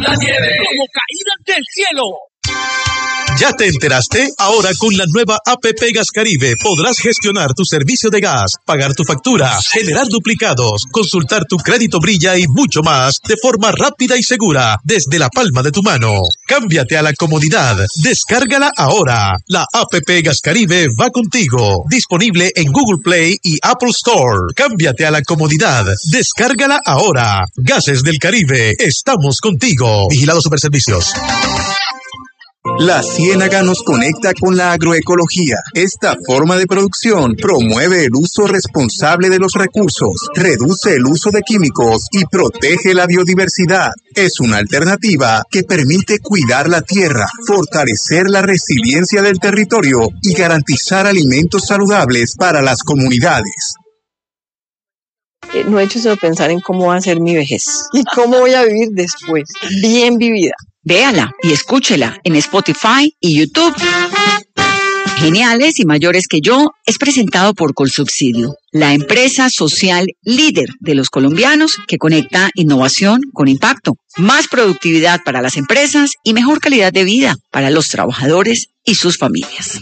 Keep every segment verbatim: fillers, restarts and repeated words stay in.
la nieve como caídas del cielo. ¿Ya te enteraste? Ahora con la nueva A P P Gas Caribe podrás gestionar tu servicio de gas, pagar tu factura, generar duplicados, consultar tu crédito Brilla y mucho más de forma rápida y segura desde la palma de tu mano. Cámbiate a la comodidad. Descárgala ahora. La A P P Gas Caribe va contigo. Disponible en Google Play y Apple Store. Cámbiate a la comodidad. Descárgala ahora. Gases del Caribe. Estamos contigo. Vigilado Superservicios. La Ciénaga nos conecta con la agroecología. Esta forma de producción promueve el uso responsable de los recursos, reduce el uso de químicos y protege la biodiversidad. Es una alternativa que permite cuidar la tierra, fortalecer la resiliencia del territorio y garantizar alimentos saludables para las comunidades. No he hecho sino pensar en cómo va a ser mi vejez y cómo voy a vivir después, bien vivida. Véala y escúchela en Spotify y YouTube. Geniales y mayores que yo es presentado por Colsubsidio, la empresa social líder de los colombianos que conecta innovación con impacto, más productividad para las empresas y mejor calidad de vida para los trabajadores y sus familias.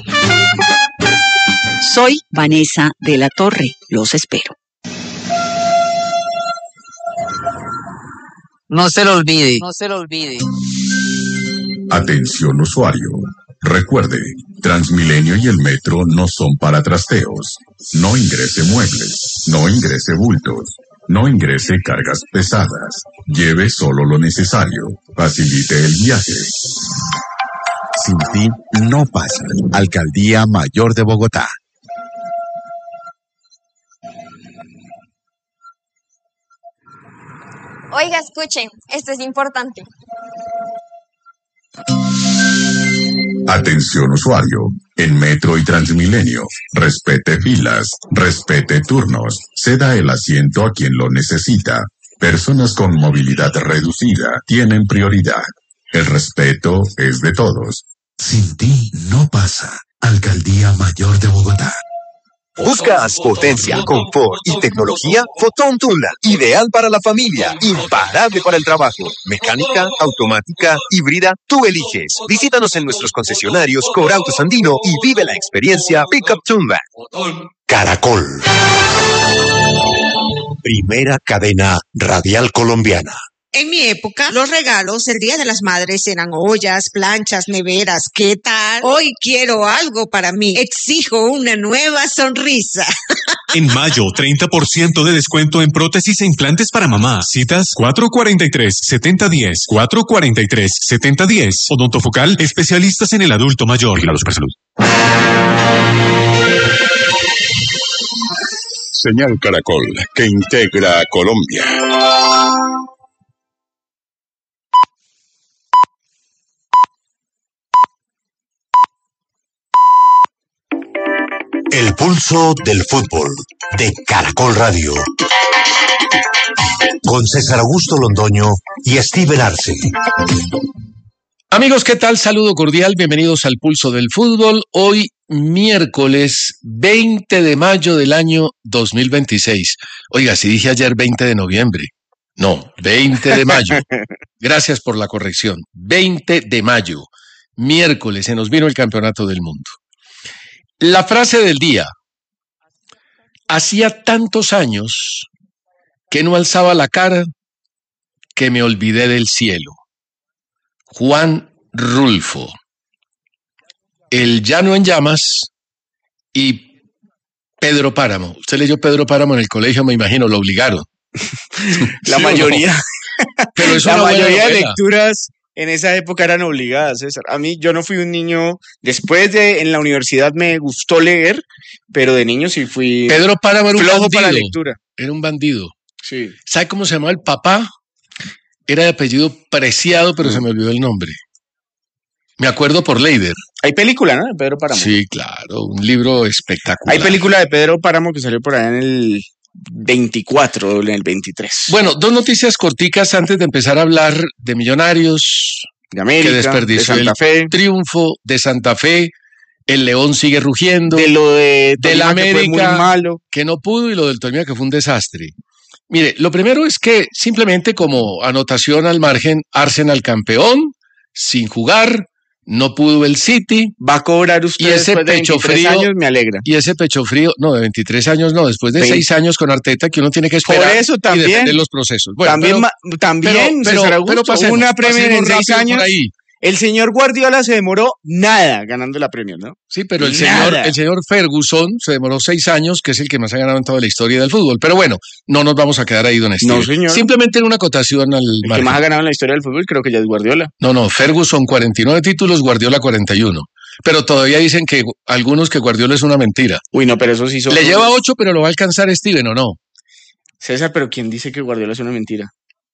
Soy Vanessa de la Torre. Los espero. No se lo olvide. No se lo olvide. Atención usuario. Recuerde, Transmilenio y el metro no son para trasteos. No ingrese muebles, no ingrese bultos, no ingrese cargas pesadas. Lleve solo lo necesario. Facilite el viaje. Sin ti no pasa. Alcaldía Mayor de Bogotá. Oiga, escuchen, esto es importante. Atención usuario, en Metro y Transmilenio, respete filas, respete turnos, ceda el asiento a quien lo necesita. Personas con movilidad reducida tienen prioridad. El respeto es de todos. Sin ti no pasa. Alcaldía Mayor de Bogotá. ¿Buscas potencia, confort y tecnología? Fotón Tundra, ideal para la familia, imparable para el trabajo. Mecánica, automática, híbrida, tú eliges. Visítanos en nuestros concesionarios Corautos Andino y vive la experiencia Pickup Tundra. Caracol. Primera cadena radial colombiana. En mi época, los regalos el Día de las Madres eran ollas, planchas, neveras. ¿Qué tal? Hoy quiero algo para mí. Exijo una nueva sonrisa. En mayo, treinta por ciento de descuento en prótesis e implantes para mamá. Citas cuatro cuatro tres, siete cero uno cero, cuatro cuatro tres, siete cero uno cero. Odontofocal, especialistas en el adulto mayor. Vigilado Supersalud. Señal Caracol, que integra a Colombia. El pulso del fútbol de Caracol Radio. Con César Augusto Londoño y Steven Arce. Amigos, ¿qué tal? Saludo cordial, bienvenidos al Pulso del Fútbol. Hoy miércoles veinte de mayo del año dos mil veintiséis. Oiga, si dije ayer veinte de noviembre. No, veinte de mayo. Gracias por la corrección. veinte de mayo, miércoles, se nos vino el Campeonato del Mundo. La frase del día. Hacía tantos años que no alzaba la cara que me olvidé del cielo. Juan Rulfo. El Llano en Llamas y Pedro Páramo. Usted leyó Pedro Páramo en el colegio, me imagino, lo obligaron. La ¿Sí mayoría. No? Pero es la una mayoría de lecturas en esa época eran obligadas, César. A mí, yo no fui un niño, después de, en la universidad me gustó leer, pero de niño sí fui Pedro Páramo era un flojo bandido, para la lectura. Era un bandido. Sí. ¿Sabe cómo se llamaba el papá? Era de apellido Preciado, pero mm. se me olvidó el nombre. Me acuerdo por Leider. Hay película, ¿no? De Pedro Páramo. Sí, claro, un libro espectacular. Hay película de Pedro Páramo que salió por allá en el veinticuatro, en el veintitrés. Bueno, dos noticias corticas antes de empezar a hablar de Millonarios, de América, que desperdició de Santa Fe. El triunfo de Santa Fe. El León sigue rugiendo. De lo de de la América, que fue muy malo. que no pudo, y lo del Tolima, que fue un desastre. Mire, lo primero es que simplemente como anotación al margen, Arsenal campeón, sin jugar, no pudo el City. Va a cobrar usted y ese después de pecho veintitrés frío, años, me alegra. Y ese pecho frío, no, de veintitrés años no, después de veinte seis años con Arteta que uno tiene que esperar. Por eso también. Y defender los procesos. Bueno, también, pero, también, pero, César pero, Augusto, pero pasemos, una Premier en seis años. por ahí. El señor Guardiola se demoró nada ganando la Premier, ¿no? Sí, pero el nada. señor, el señor Ferguson se demoró seis años, que es el que más ha ganado en toda la historia del fútbol. Pero bueno, no nos vamos a quedar ahí, don Esteban. No, señor. Simplemente en una acotación al El margen. que más ha ganado en la historia del fútbol creo que ya es Guardiola. No, no, Ferguson cuarenta y nueve títulos, Guardiola cuarenta y uno. Pero todavía dicen que algunos que Guardiola es una mentira. Uy, no, pero eso sí son... Le lleva ocho, pero lo va a alcanzar Steven, ¿o no? César, pero ¿quién dice que Guardiola es una mentira?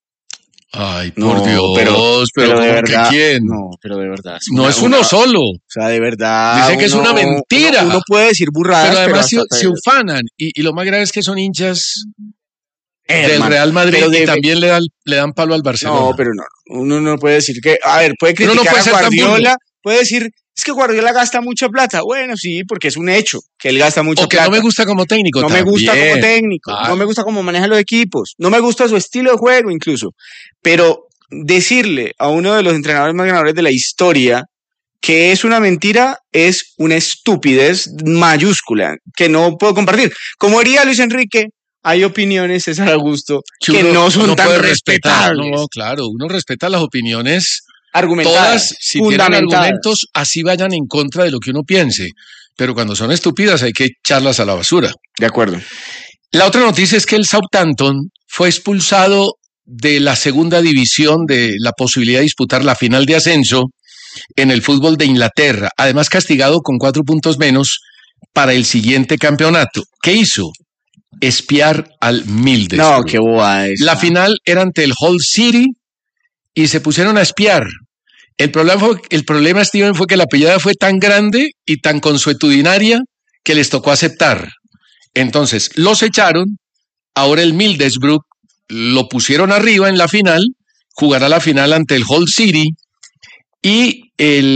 Ay, No, por Dios, pero, pero, pero de ¿cómo verdad, que quién? No, pero de verdad. No una- es uno una- solo. O sea, de verdad. Dice que es una mentira. Uno, uno puede decir burradas, Pero además se, hasta- se ufanan. Y, y lo más grave es que son hinchas Eh, del hermano, Real Madrid pero y de- también le dan, le dan palo al Barcelona. No, pero no. Uno no puede decir que. A ver, puede Uno no criticar puede ser a tan Guardiola. burdo. Puede decir, es que Guardiola gasta mucha plata. Bueno, sí, porque es un hecho que él gasta mucha O que plata. no me gusta como técnico. No me gusta también. como técnico, Ah. no me gusta cómo maneja los equipos, no me gusta su estilo de juego incluso. Pero decirle a uno de los entrenadores más ganadores de la historia que es una mentira es una estupidez mayúscula que no puedo compartir. Como diría Luis Enrique, hay opiniones, César Augusto, que, uno- no son uno tan puede respetar. respetables. No, claro, uno respeta las opiniones. Argumentadas, Todas, si tienen fundamentadas. argumentos, así vayan en contra de lo que uno piense. Pero cuando son estúpidas hay que echarlas a la basura. De acuerdo. La otra noticia es que el Southampton fue expulsado de la segunda división, de la posibilidad de disputar la final de ascenso en el fútbol de Inglaterra. Además, castigado con cuatro puntos menos para el siguiente campeonato. ¿Qué hizo? Espiar al Middlesbrough. No, qué boba es. La final era ante el Hull City y se pusieron a espiar. El problema, fue, el problema, Steven, fue que la pillada fue tan grande y tan consuetudinaria que les tocó aceptar. Entonces, los echaron. Ahora el Middlesbrough lo pusieron arriba en la final, jugará la final ante el Hull City y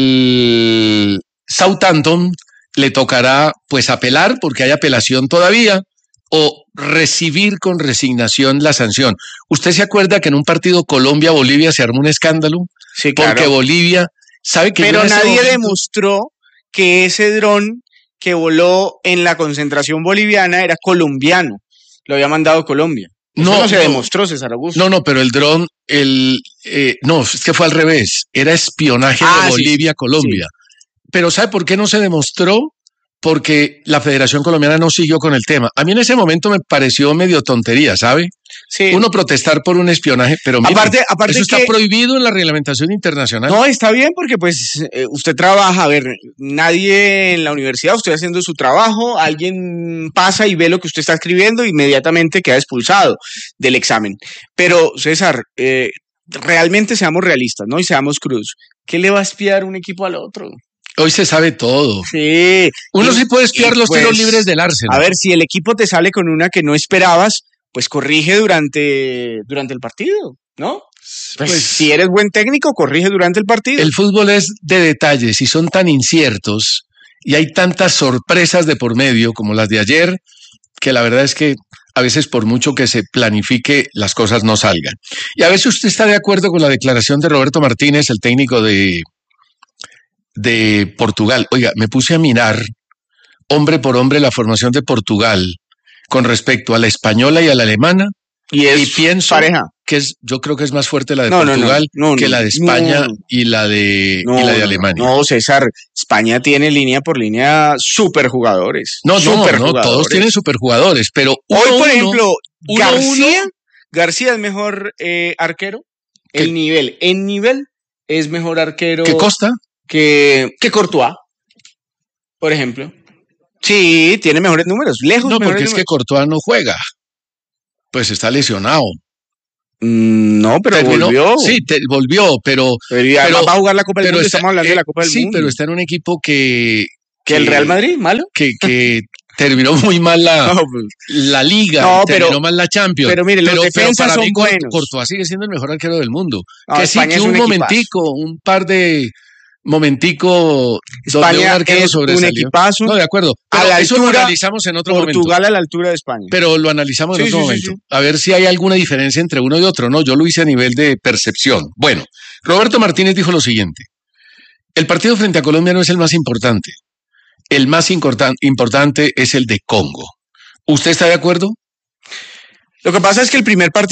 el Southampton le tocará pues apelar porque hay apelación todavía o recibir con resignación la sanción. ¿Usted se acuerda que en un partido Colombia-Bolivia se armó un escándalo? Sí, Porque claro. Bolivia sabe que Pero yo en ese nadie momento- demostró que ese dron que voló en la concentración boliviana era colombiano. Lo había mandado Colombia. Eso No, no, se no. demostró, César Augusto. No, no, pero el dron, el, eh, no, es que fue al revés. Era espionaje Ah, de sí, Bolivia a Colombia. Pero ¿sabe por qué no se demostró? Porque la Federación Colombiana no siguió con el tema. A mí en ese momento me pareció medio tontería, ¿sabe? Sí. Uno protestar por un espionaje, pero mire, Aparte- aparte eso está que- prohibido en la reglamentación internacional. No, está bien porque pues eh, usted trabaja, a ver, nadie en la universidad, usted haciendo su trabajo, alguien pasa y ve lo que usted está escribiendo, inmediatamente queda expulsado del examen. Pero César, eh, realmente seamos realistas, ¿no? Y seamos cruz. ¿Qué le va a espiar un equipo al otro? Hoy se sabe todo. Sí. Uno Y- sí puede espiar y, los tiros pues, libres del Arsenal. A ver, si el equipo te sale con una que no esperabas, pues corrige durante, durante el partido, ¿no? Pues, Pues- si eres buen técnico, corrige durante el partido. El fútbol es de detalles y son tan inciertos y hay tantas sorpresas de por medio como las de ayer, que la verdad es que a veces por mucho que se planifique, las cosas no salgan. Y a veces usted está de acuerdo con la declaración de Roberto Martínez, el técnico de, de Portugal. Oiga, me puse a mirar hombre por hombre la formación de Portugal con respecto a la española y a la alemana. Y es pienso pareja. que es, yo creo que es más fuerte la de No, no, no, Portugal no, que no, la de España no, no. y la de, No, y la de no, Alemania. No, César, España tiene línea por línea superjugadores. No, no, no, superjugadores. todos tienen superjugadores, pero uno, Hoy, por uno, ejemplo, uno, García, uno. García es mejor eh, arquero. ¿Qué? El nivel, en nivel es mejor arquero. ¿Qué Costa? Que, que Courtois, por ejemplo. Sí, tiene mejores números, lejos No, mejores porque es que números. Courtois no juega. Pues está lesionado. Mm, no, pero Terminó- volvió. Sí, te- volvió, pero. Pero ya pero- va a jugar la Copa del pero Mundo, está- estamos hablando de la Copa del sí, Mundo. pero está en un equipo que. ¿Que el Real Madrid, malo? Que, que terminó muy mal la, No, pues, la Liga, No, terminó pero- mal la Champions. pero mire, los defensas para son mí, Cour- buenos. Courtois sigue siendo el mejor arquero del mundo. No, que sí, España que es un un momentico, un par de momentico donde un España arquero es un sobresalió. equipazo. No, de acuerdo. A Pero la eso lo altura, analizamos en otro momento. Portugal a la altura de España. Pero lo analizamos en Sí, otro sí, sí, momento. sí. A ver si hay alguna diferencia entre uno y otro. No, yo lo hice a nivel de percepción. Bueno, Roberto Martínez dijo lo siguiente. El partido frente a Colombia no es el más importante. El más importan- importante es el de Congo. ¿Usted está de acuerdo? Lo que pasa es que el primer partido